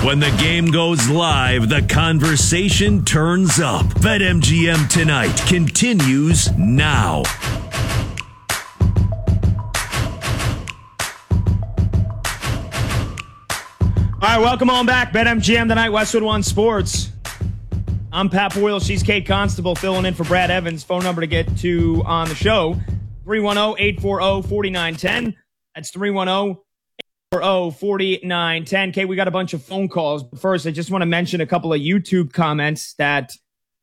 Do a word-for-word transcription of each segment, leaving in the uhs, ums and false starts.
When the game goes live, the conversation turns up. BetMGM Tonight continues now. All right, welcome on back. BetMGM Tonight, Westwood One Sports. I'm Pat Boyle. She's Kate Constable filling in for Brad Evans. Phone number to get to on the show, three one zero, eight four zero, four nine one zero. That's three one zero, eight four zero, four nine one zero. Kate, we got a bunch of phone calls. But first, I just want to mention a couple of YouTube comments that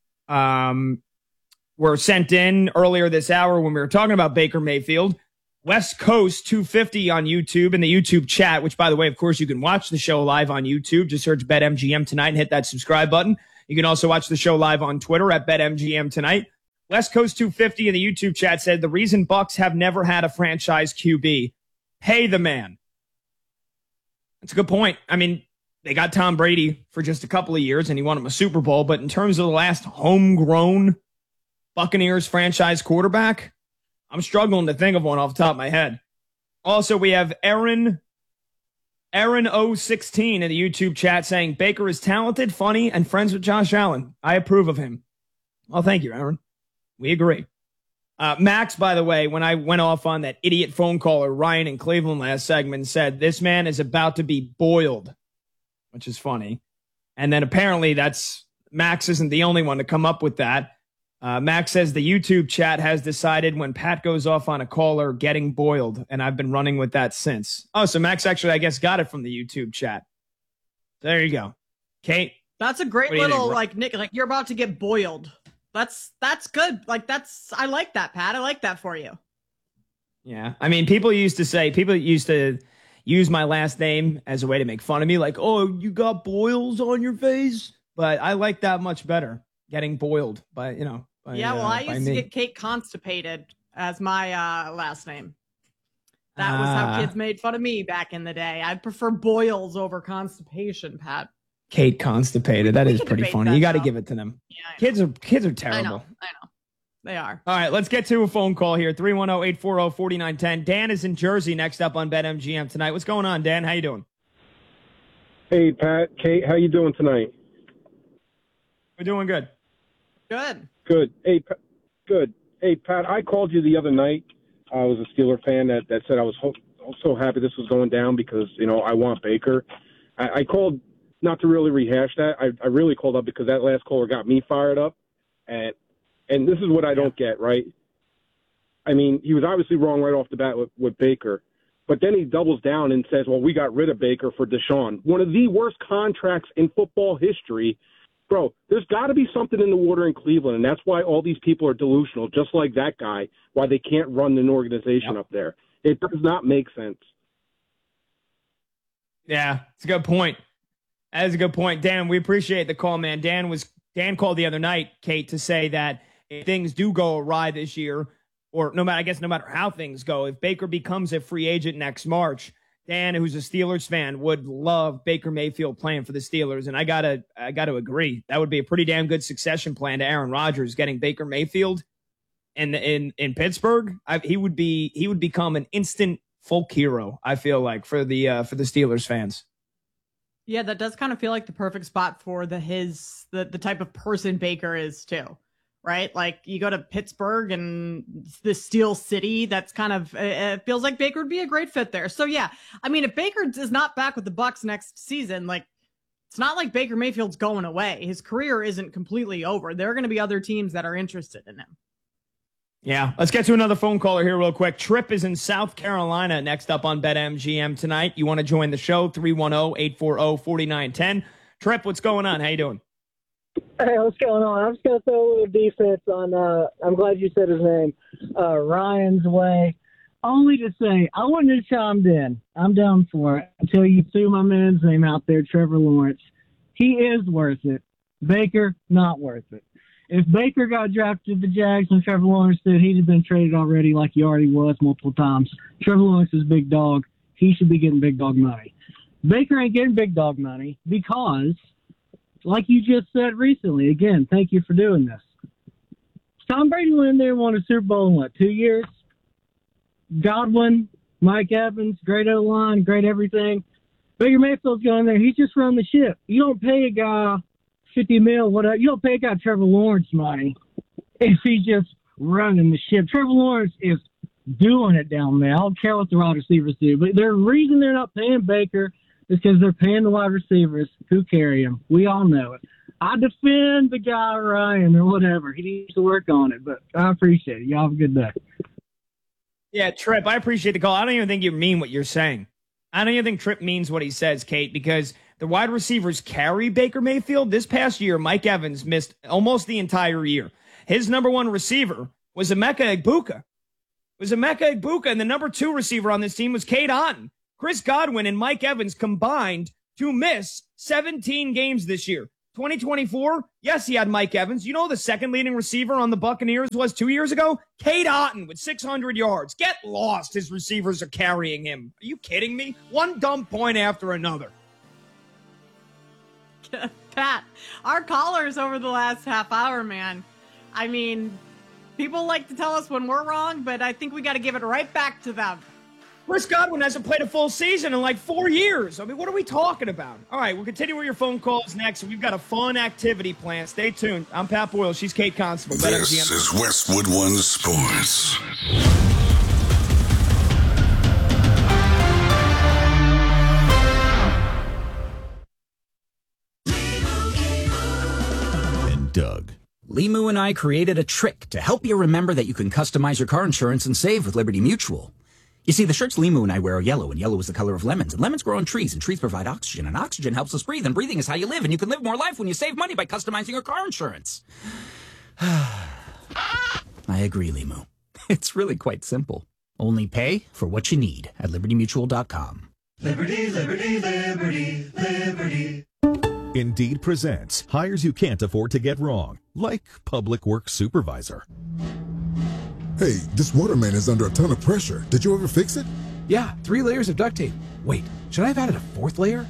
um, were sent in earlier this hour when we were talking about Baker Mayfield. West Coast two fifty on YouTube in the YouTube chat, which, by the way, of course, you can watch the show live on YouTube. Just search BetMGM Tonight and hit that subscribe button. You can also watch the show live on Twitter at BetMGM Tonight. West Coast two fifty in the YouTube chat said, the reason Bucks have never had a franchise Q B, pay the man. That's a good point. I mean, they got Tom Brady for just a couple of years and he won him a Super Bowl. But in terms of the last homegrown Buccaneers franchise quarterback, I'm struggling to think of one off the top of my head. Also, we have Aaron Aaron O sixteen in the YouTube chat saying Baker is talented, funny, and friends with Josh Allen. I approve of him. Well, thank you, Aaron. We agree. Uh, Max, by the way, when I went off on that idiot phone caller, Ryan in Cleveland last segment, said this man is about to be boiled, which is funny. And then apparently that's Max isn't the only one to come up with that. Uh, Max says the YouTube chat has decided when Pat goes off on a caller, getting boiled, and I've been running with that since. Oh, so Max actually, I guess, got it from the YouTube chat. There you go. Kate? That's a great little, like, Nick, like, you're about to get boiled. That's, that's good. Like, that's, I like that, Pat. I like that for you. Yeah. I mean, people used to say, people used to use my last name as a way to make fun of me. Like, oh, you got boils on your face? But I like that much better. Getting boiled by, you know. By, yeah, well, uh, I used me. to get Kate Constipated as my uh, last name. That Ah. was how kids made fun of me back in the day. I'd prefer boils over constipation, Pat. Kate Constipated. That We is can pretty debate funny. that, You got to though. give it to them. Yeah, I know. Kids are kids are I terrible. know. I know. They are. All right, let's get to a phone call here. three one zero, eight four zero, four nine one zero. Dan is in Jersey next up on BetMGM Tonight. What's going on, Dan? How you doing? Hey, Pat, Kate, how you doing tonight? We're doing good. Good. Good. Hey, Pa- good. Hey, Pat, I called you the other night. I was a Steeler fan that, that said I was ho- so happy this was going down because, you know, I want Baker. I, I called not to really rehash that. I, I really called up because that last caller got me fired up. And and this is what I don't get, right? I mean, he was obviously wrong right off the bat with, with Baker. But then he doubles down and says, well, we got rid of Baker for Deshaun. One of the worst contracts in football history. Bro, there's got to be something in the water in Cleveland, and that's why all these people are delusional, just like that guy, why they can't run an organization Yep. up there. It does not make sense. Yeah, it's a good point. That is a good point. Dan, we appreciate the call, man. Dan was Dan called the other night, Kate, to say that if things do go awry this year, or no matter, I guess no matter how things go, if Baker becomes a free agent next March, Dan, who's a Steelers fan, would love Baker Mayfield playing for the Steelers. And I gotta, I gotta agree. That would be a pretty damn good succession plan to Aaron Rodgers, getting Baker Mayfield in in in Pittsburgh. I, he would be, he would become an instant folk hero. I feel like for the uh, for the Steelers fans. Yeah, that does kind of feel like the perfect spot for the his the, the type of person Baker is too, right? Like you go to Pittsburgh and the Steel City, that's kind of it feels like Baker would be a great fit there. So yeah, I mean, if Baker is not back with the Bucks next season, like it's not like Baker Mayfield's going away. His career isn't completely over. There are going to be other teams that are interested in him. Yeah, let's get to another phone caller here real quick. Trip is in South Carolina next up on BetMGM Tonight. You want to join the show, three one zero, eight four zero, four nine one zero. Trip, what's going on? How you doing? Hey, what's going on? I'm just going to throw a little defense on, uh, I'm glad you said his name, uh, Ryan's way. Only to say, I wouldn't have chimed in. I'm down for it until you threw my man's name out there, Trevor Lawrence. He is worth it. Baker, not worth it. If Baker got drafted to the Jags and Trevor Lawrence did, he'd have been traded already like he already was multiple times. Trevor Lawrence is big dog. He should be getting big dog money. Baker ain't getting big dog money because, like you just said recently, again, thank you for doing this. Tom Brady went in there and won a Super Bowl in, what, two years? Godwin, Mike Evans, great O-line, great everything. Baker Mayfield's going there. He's just running the ship. You don't pay a guy fifty mil, whatever. You don't pay a guy Trevor Lawrence money if he's just running the ship. Trevor Lawrence is doing it down there. I don't care what the wide receivers do, but the reason they're not paying Baker is because they're paying the wide receivers who carry him. We all know it. I defend the guy Ryan or whatever. He needs to work on it, but I appreciate it. Y'all have a good day. Yeah, Tripp, I appreciate the call. I don't even think you mean what you're saying. I don't even think Tripp means what he says, Kate, because the wide receivers carry Baker Mayfield. This past year, Mike Evans missed almost the entire year. His number one receiver was Emeka Egbuka. It was Emeka Egbuka, and the number two receiver on this team was Cade Otton. Chris Godwin and Mike Evans combined to miss seventeen games this year. twenty twenty-four, yes, he had Mike Evans. You know who the second leading receiver on the Buccaneers was two years ago? Cade Otton with six hundred yards. Get lost. His receivers are carrying him. Are you kidding me? One dumb point after another. Pat, our callers over the last half hour, man. I mean, people like to tell us when we're wrong, but I think we got to give it right back to them. Chris Godwin hasn't played a full season in like four years. I mean, what are we talking about? All right, we'll continue with your phone calls next. We've got a fun activity planned. Stay tuned. I'm Pat Boyle. She's Kate Constable. This is Westwood One Sports. And Doug. Limu and I created a trick to help you remember that you can customize your car insurance and save with Liberty Mutual. You see, the shirts Limu and I wear are yellow, and yellow is the color of lemons, and lemons grow on trees, and trees provide oxygen, and oxygen helps us breathe, and breathing is how you live, and you can live more life when you save money by customizing your car insurance. I agree, Limu. It's really quite simple. Only pay for what you need at liberty mutual dot com. Liberty, liberty, liberty, liberty. Indeed presents hires you can't afford to get wrong, like public works supervisor. Hey, this water main is under a ton of pressure. Did you ever fix it? Yeah, three layers of duct tape. Wait, should I have added a fourth layer?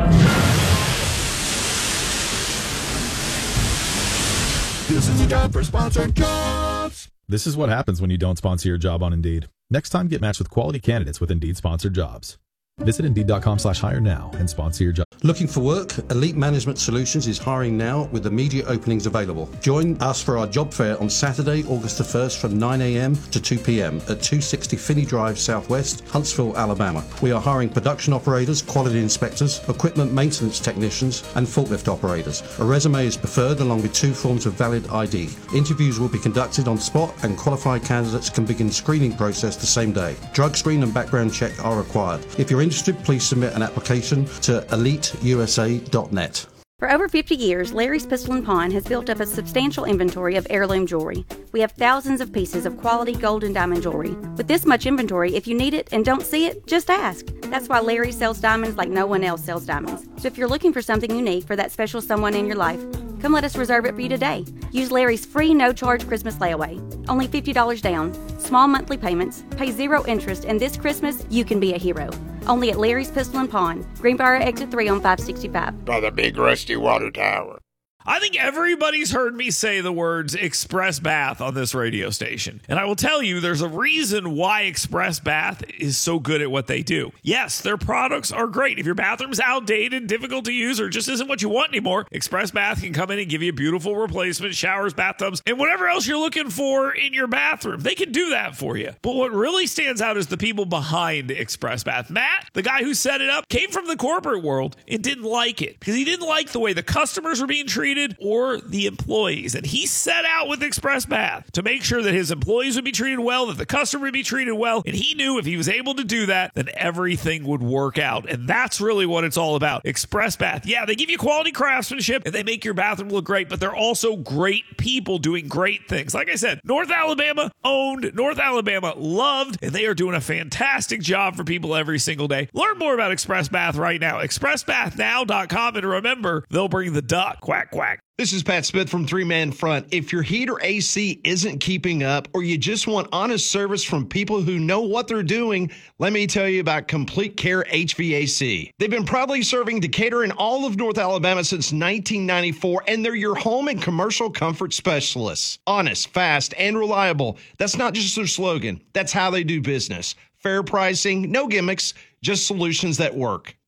This is a job for sponsored jobs. This is what happens when you don't sponsor your job on Indeed. Next time, get matched with quality candidates with Indeed sponsored jobs. Visit Indeed.com slash hire now and sponsor your job. Looking for work? Elite Management Solutions is hiring now with immediate openings available. Join us for our job fair on Saturday, August the first from nine a.m. to two p.m. at two sixty Finney Drive Southwest, Huntsville, Alabama. We are hiring production operators, quality inspectors, equipment maintenance technicians, and forklift operators. A resume is preferred along with two forms of valid I D. Interviews will be conducted on spot and qualified candidates can begin screening process the same day. Drug screen and background check are required. If you're interested, please submit an application to elite u s a dot net. For over fifty years, Larry's Pistol and Pawn has built up a substantial inventory of heirloom jewelry. We have thousands of pieces of quality gold and diamond jewelry. With this much inventory, if you need it and don't see it, just ask. That's why Larry sells diamonds like no one else sells diamonds. So if you're looking for something unique for that special someone in your life, come let us reserve it for you today. Use Larry's free no-charge Christmas layaway. Only fifty dollars down, small monthly payments, pay zero interest, and this Christmas, you can be a hero. Only at Larry's Pistol and Pawn, Greenbrier Exit three on five sixty-five. By the big rusty water tower. I think everybody's heard me say the words Express Bath on this radio station. And I will tell you, there's a reason why Express Bath is so good at what they do. Yes, their products are great. If your bathroom's outdated, difficult to use, or just isn't what you want anymore, Express Bath can come in and give you a beautiful replacement, showers, bathtubs, and whatever else you're looking for in your bathroom. They can do that for you. But what really stands out is the people behind Express Bath. Matt, the guy who set it up, came from the corporate world and didn't like it because he didn't like the way the customers were being treated or the employees. And he set out with Express Bath to make sure that his employees would be treated well, that the customer would be treated well. And he knew if he was able to do that, then everything would work out. And that's really what it's all about. Express Bath. Yeah, they give you quality craftsmanship and they make your bathroom look great, but they're also great people doing great things. Like I said, North Alabama owned, North Alabama loved, and they are doing a fantastic job for people every single day. Learn more about Express Bath right now. express bath now dot com. And remember, they'll bring the duck. Quack, quack. This is Pat Smith from Three Man Front. If your heat or A C isn't keeping up, or you just want honest service from people who know what they're doing, let me tell you about Complete Care H V A C. They've been proudly serving Decatur and all of North Alabama since nineteen ninety-four, and they're your home and commercial comfort specialists. Honest, fast, and reliable. That's not just their slogan. That's how they do business. Fair pricing, no gimmicks, just solutions that work.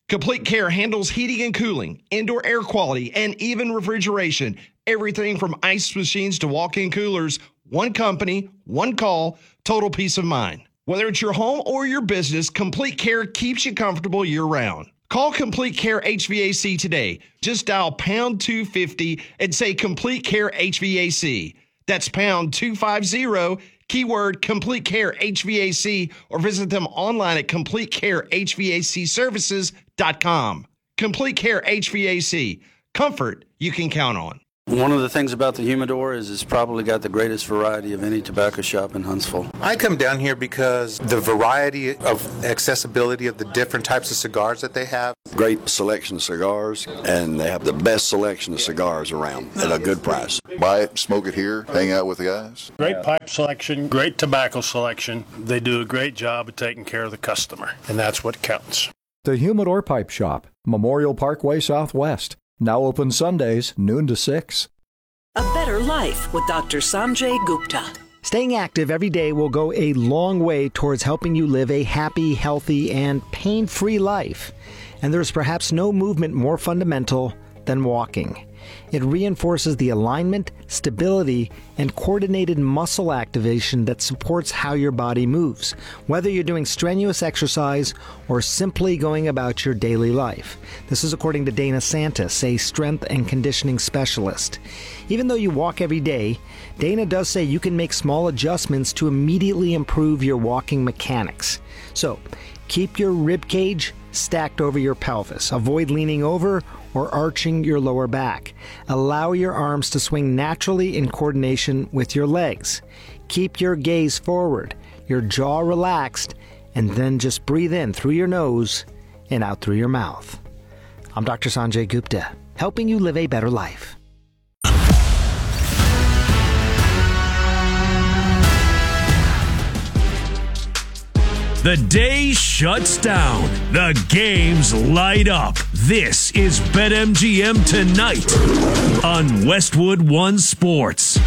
Complete Care handles heating and cooling, indoor air quality, and even refrigeration. Everything from ice machines to walk-in coolers. One company, one call, total peace of mind. Whether it's your home or your business, Complete Care keeps you comfortable year-round. Call Complete Care H V A C today. Just dial pound two fifty and say Complete Care H V A C. That's pound two fifty, keyword Complete Care H V A C, or visit them online at complete care h v a c services dot com. Complete Care H V A C. Comfort you can count on. One of the things about the Humidor is it's probably got the greatest variety of any tobacco shop in Huntsville. I come down here because the variety of accessibility of the different types of cigars that they have. Great selection of cigars, and they have the best selection of cigars around at a good price. Buy it, smoke it here, hang out with the guys. Great pipe selection, great tobacco selection. They do a great job of taking care of the customer, and that's what counts. The Humidor Pipe Shop, Memorial Parkway Southwest. Now open Sundays, noon to six. A better life with Doctor Sanjay Gupta. Staying active every day will go a long way towards helping you live a happy, healthy, and pain-free life. And there's perhaps no movement more fundamental than walking. It reinforces the alignment, stability, and coordinated muscle activation that supports how your body moves, whether you're doing strenuous exercise or simply going about your daily life. This is according to Dana Santis, a strength and conditioning specialist. Even though you walk every day, Dana does say you can make small adjustments to immediately improve your walking mechanics. So, keep your rib cage stacked over your pelvis. Avoid leaning over or arching your lower back. Allow your arms to swing naturally in coordination with your legs. Keep your gaze forward, your jaw relaxed, and then just breathe in through your nose and out through your mouth. I'm Doctor Sanjay Gupta, helping you live a better life. The day shuts down. The games light up. This is BetMGM Tonight on Westwood One Sports.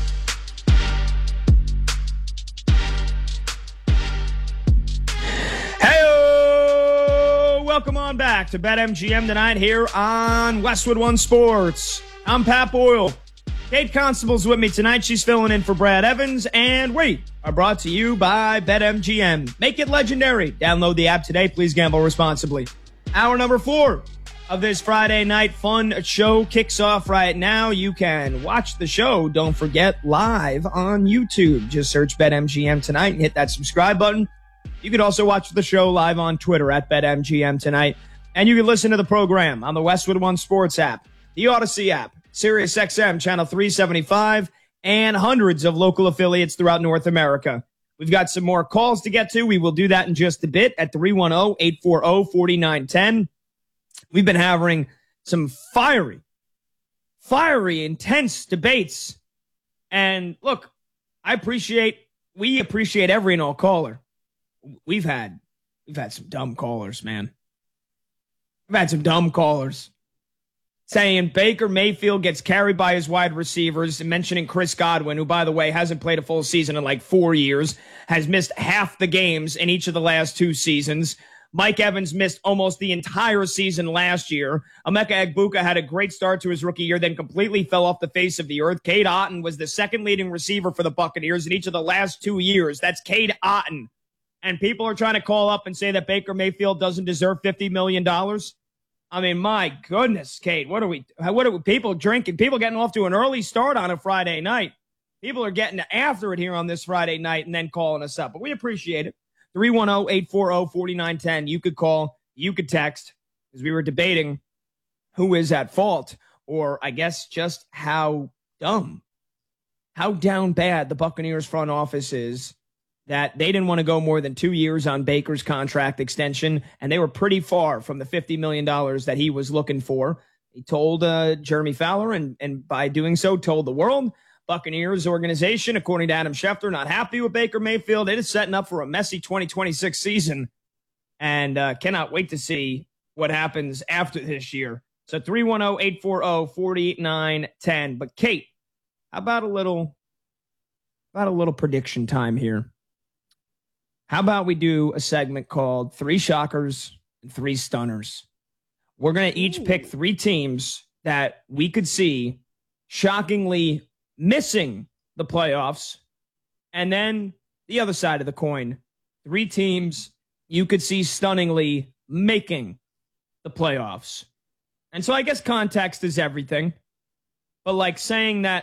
Hey, welcome on back to BetMGM Tonight here on Westwood One Sports. I'm Pat Boyle. Kate Constable's with me tonight. She's filling in for Brad Evans, and we are brought to you by BetMGM. Make it legendary. Download the app today. Please gamble responsibly. Hour number four of this Friday night fun show kicks off right now. You can watch the show, don't forget, live on YouTube. Just search BetMGM Tonight and hit that subscribe button. You can also watch the show live on Twitter at BetMGM Tonight. And you can listen to the program on the Westwood One Sports app, the Odyssey app, Sirius X M channel three seventy-five, and hundreds of local affiliates throughout North America. We've got some more calls to get to. We will do that in just a bit at three one zero, eight four zero, four nine one zero. We've been having some fiery, fiery, intense debates. And look, I appreciate, we appreciate every and all caller. We've had, we've had some dumb callers, man. We've had some dumb callers saying Baker Mayfield gets carried by his wide receivers, and mentioning Chris Godwin, who, by the way, hasn't played a full season in like four years, has missed half the games in each of the last two seasons. Mike Evans missed almost the entire season last year. Emeka Egbuka had a great start to his rookie year, then completely fell off the face of the earth. Cade Otton was the second leading receiver for the Buccaneers in each of the last two years. That's Cade Otton. And people are trying to call up and say that Baker Mayfield doesn't deserve fifty million dollars. I mean, my goodness, Kate, what are we, what are we, people drinking, people getting off to an early start on a Friday night. People are getting after it here on this Friday night and then calling us up, but we appreciate it. three one zero, eight four zero, four nine one zero. You could call, you could text, because we were debating who is at fault, or I guess just how dumb, how down bad the Buccaneers front office is, that they didn't want to go more than two years on Baker's contract extension, and they were pretty far from the fifty million dollars that he was looking for. He told uh, Jeremy Fowler, and, and by doing so, told the world, Buccaneers organization, according to Adam Schefter, not happy with Baker Mayfield. It is setting up for a messy twenty twenty-six season, and uh, cannot wait to see what happens after this year. So three one zero, eight four zero, four nine one zero. But Kate, how about a little, about a little prediction time here? How about we do a segment called Three Shockers and Three Stunners? We're going to each Ooh. pick three teams that we could see shockingly missing the playoffs. And then the other side of the coin, three teams you could see stunningly making the playoffs. And so I guess context is everything. But like saying that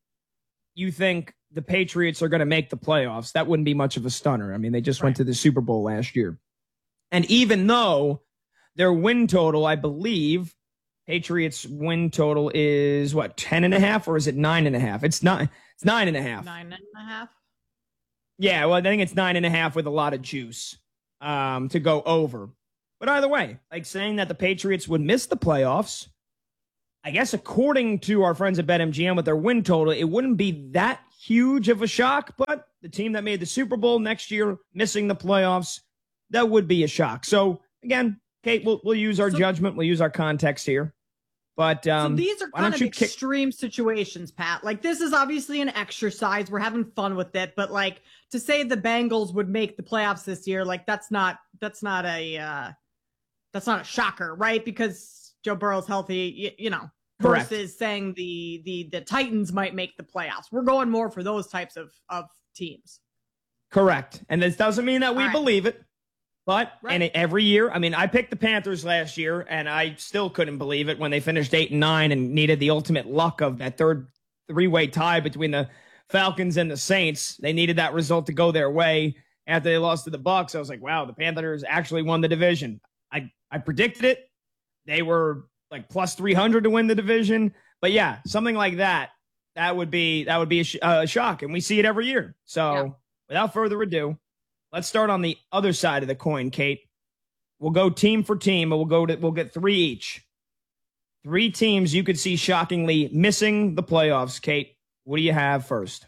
you think the Patriots are going to make the playoffs, that wouldn't be much of a stunner. I mean, they just right. went to the Super Bowl last year. And even though their win total, I believe, Patriots win total is what, ten and a half, or is it nine and a half? It's not, it's nine and a half. Nine and a half. Yeah. Well, I think it's nine and a half with a lot of juice, um, to go over. But either way, like saying that the Patriots would miss the playoffs, I guess according to our friends at BetMGM with their win total, it wouldn't be that huge of a shock, but the team that made the Super Bowl next year missing the playoffs, that would be a shock. So again, Kate, we'll, we'll use our so, judgment. We'll use our context here. But um, so these are kind of extreme kick- situations, Pat. Like, this is obviously an exercise. We're having fun with it. But like, to say the Bengals would make the playoffs this year, like that's not, that's not a, uh, that's not a shocker, right? Because Joe Burrow's healthy, you, you know, versus Correct. saying the, the, the Titans might make the playoffs. We're going more for those types of, of teams. Correct. And this doesn't mean that we right. believe it. But right. and every year, I mean, I picked the Panthers last year, and I still couldn't believe it when they finished eight and nine and needed the ultimate luck of that third three-way tie between the Falcons and the Saints. They needed that result to go their way after they lost to the Bucs. I was like, wow, the Panthers actually won the division. I, I predicted it. They were like plus three hundred to win the division. But yeah, something like that, that would be that would be a, sh- uh, a shock, and we see it every year. So yeah. without further ado, let's start on the other side of the coin, Kate. We'll go team for team, and we'll go to we'll get three each. Three teams you could see shockingly missing the playoffs, Kate. What do you have first?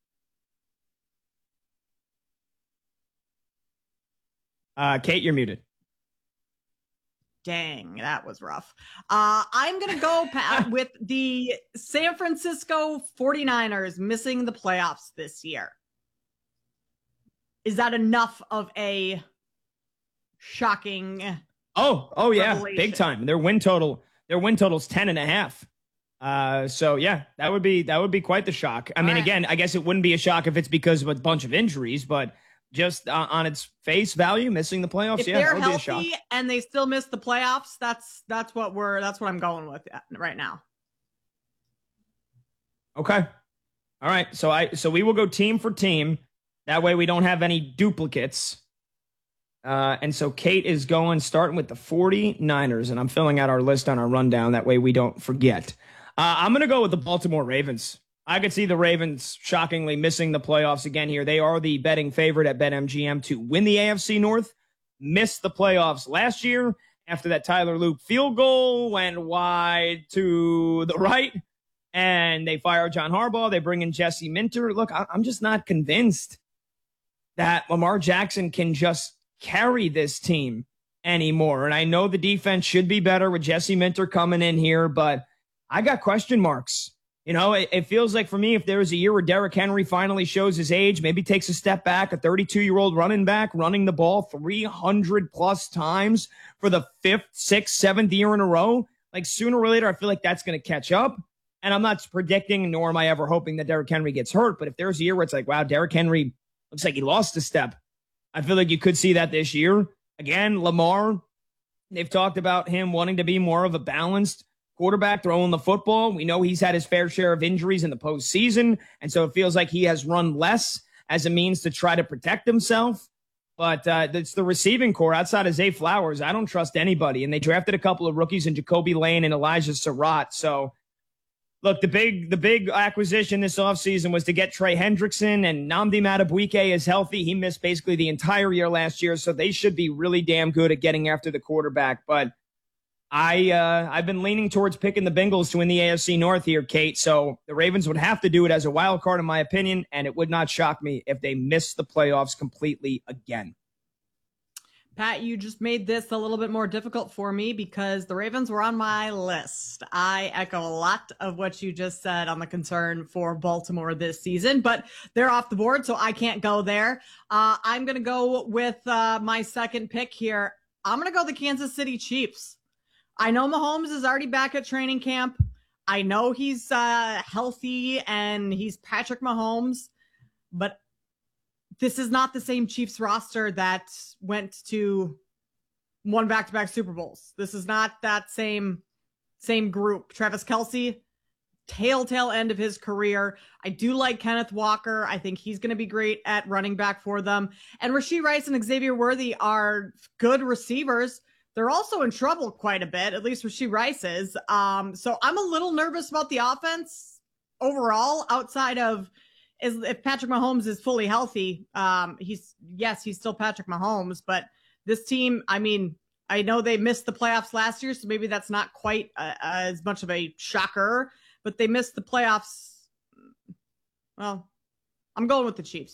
Uh, Kate, you're muted. Dang, that was rough. Uh, I'm going to go, Pat, with the San Francisco forty-niners missing the playoffs this year. Is that enough of a shocking? Oh, oh yeah, revelation? Big time. Their win total, their win total is ten and a half. Uh, so yeah, that would be that would be quite the shock. I All mean, right. again, I guess it wouldn't be a shock if it's because of a bunch of injuries, but just uh, on its face value, missing the playoffs, if yeah, they're that would healthy be a shock. And they still miss the playoffs, that's that's what we're that's what I'm going with right now. Okay, all right. So I so we will go team for team. That way we don't have any duplicates. Uh, and so Kate is going, starting with the forty-niners, and I'm filling out our list on our rundown. That way we don't forget. Uh, I'm going to go with the Baltimore Ravens. I could see the Ravens shockingly missing the playoffs again here. They are the betting favorite at BetMGM to win the A F C North. Missed the playoffs last year after that Tyler Luke field goal went wide to the right, and they fire John Harbaugh. They bring in Jesse Minter. Look, I'm just not convinced that Lamar Jackson can just carry this team anymore. And I know the defense should be better with Jesse Minter coming in here, but I got question marks. You know, it, it feels like for me, if there was a year where Derrick Henry finally shows his age, maybe takes a step back, a thirty-two-year-old running back running the ball three hundred plus times for the fifth, sixth, seventh year in a row, like sooner or later, I feel like that's going to catch up. And I'm not predicting, nor am I ever hoping that Derrick Henry gets hurt. But if there's a year where it's like, wow, Derrick Henry looks like he lost a step, I feel like you could see that this year. Again, Lamar, they've talked about him wanting to be more of a balanced quarterback throwing the football. We know he's had his fair share of injuries in the postseason, and so it feels like he has run less as a means to try to protect himself. But uh, it's the receiving core outside of Zay Flowers. I don't trust anybody, and they drafted a couple of rookies in Jacoby Lane and Elijah Surratt. So, look, the big the big acquisition this offseason was to get Trey Hendrickson, and Nnamdi Madubuike is healthy. He missed basically the entire year last year, so they should be really damn good at getting after the quarterback. But I, uh, I've been leaning towards picking the Bengals to win the A F C North here, Kate. So the Ravens would have to do it as a wild card, in my opinion, and it would not shock me if they miss the playoffs completely again. Pat, you just made this a little bit more difficult for me because the Ravens were on my list. I echo a lot of what you just said on the concern for Baltimore this season, but they're off the board, so I can't go there. Uh, I'm going to go with uh, my second pick here. I'm going to go the Kansas City Chiefs. I know Mahomes is already back at training camp. I know he's uh, healthy and he's Patrick Mahomes, but this is not the same Chiefs roster that went to won back-to-back Super Bowls. This is not that same same group. Travis Kelce, telltale end of his career. I do like Kenneth Walker. I think he's going to be great at running back for them. And Rashee Rice and Xavier Worthy are good receivers. They're also in trouble quite a bit, at least Rashee Rice is. Um, so I'm a little nervous about the offense overall, outside of is if Patrick Mahomes is fully healthy. Um, he's yes, he's still Patrick Mahomes, but this team, I mean, I know they missed the playoffs last year, so maybe that's not quite uh, as much of a shocker, but they missed the playoffs. Well, I'm going with the Chiefs.